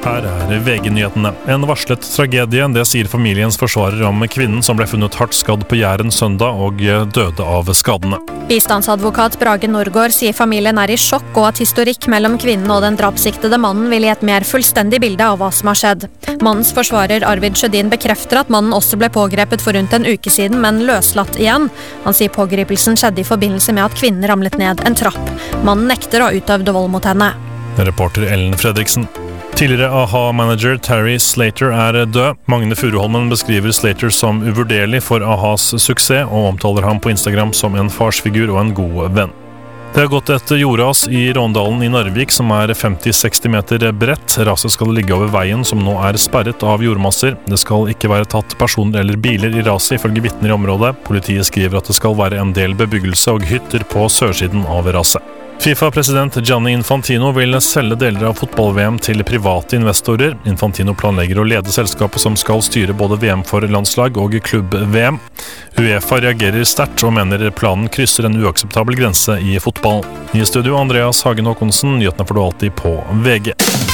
Her VG-nyhetene. En varslet tragedie, det sier familiens forsvarer om kvinnen som ble funnet hardt skadd på Jæren søndag og døde av skadene. Bistandsadvokat Brage Norgård sier familien i sjokk og at historikk mellom kvinnen og den drapssiktede mannen vil gi et mer fullstendig bilde av hva som har skjedd. Mannens forsvarer Arvid Sjødin bekrefter at mannen også ble pågrepet for rundt en uke siden, men løslatt igjen. Han sier pågripelsen skjedde i forbindelse med at kvinnen ramlet ned en trapp. Mannen nekter å ha utøvd vold mot henne. Reporter Ellen Fredriksen. Tidligere AHA-manager Terry Slater død. Magne Furuholmen beskriver Slater som uvurderlig for AHAs suksess, og omtaler ham på Instagram som en farsfigur og en god venn. Det har gått et jordras i Råndalen i Narvik som 50-60 meter bredt. Raset skal ligge over veien som nå sperret av jordmasser. Det skal ikke være tatt personer eller biler i raset, ifølge vitner i området. Politiet skriver at det skal være en del bebyggelse og hytter på sørsiden av raset. FIFA-president Gianni Infantino vil selge deler av fotball-VM til private investorer. Infantino planlegger å lede selskapet som skal styre både VM for landslag og klubb-VM. UEFA reagerer sterkt og mener planen krysser en uakseptabel grense i fotball. I studio Andreas Hagen Håkonsen, nyhetene får du alltid på VG.